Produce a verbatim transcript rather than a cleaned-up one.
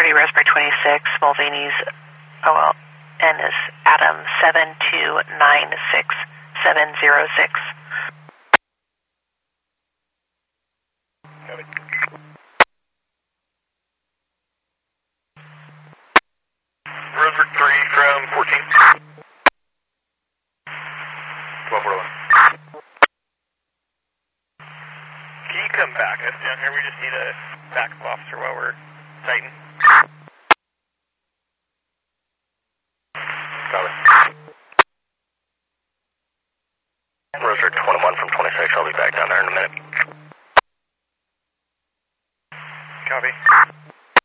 thirty Raspberry twenty-six, Mulvaney's O L N is Adam seven two nine six seven zero six. Roseburg three from fourteen. twelve four eleven. Can you come back us down here? We just need a backup officer while we're tighten. Copy. Roseburg twenty-one from twenty-six, I'll be back down.